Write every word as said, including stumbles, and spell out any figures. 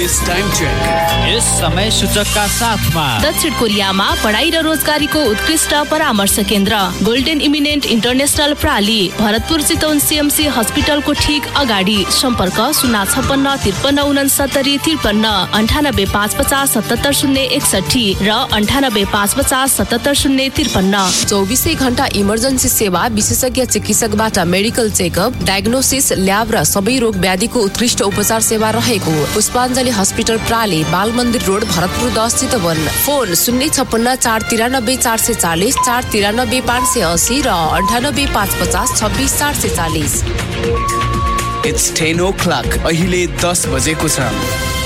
Latest time check. यस समय सूचकका साथमा दक्षिण कोरियामा पढाइ र रोजगारीको उत्कृष्ट परामर्श केन्द्र golden eminent international प्राली, Bharatpur Chitwan CMC हस्पिटलको ठीक अगाडि। सम्पर्क शून्य छप्पन्न त्रिपन्न उनसत्तरी त्रिपन्न अन्ठानब्बे पाँच पचास सतहत्तर शून्य एकसठी र अन्ठानब्बे पाँच पचास सतहत्तर शून्य त्रिपन्न। चौबिसै घण्टा इमर्जेन्सी सेवा, विशेषज्ञ चिकित्सकबाट मेडिकल चेकअप, डायग्नोसिस, ल्याब र सबै रोग व्याधिको उत्कृष्ट उपचार सेवा रहेको पुष्पाञ्जली हस्पिटल प्राली, बाल मन्दिर रोड, भरतपुर दस चितवन। फोन शून्य छप्पन्न चार तिरानब्बे चार सय चालिस, चार तिरानब्बे पाँच सय असी र अन्ठानब्बे पाँच पचास छब्बिस चार सय चालिस। It's ten oh clock. अहिले दस बजेको छ।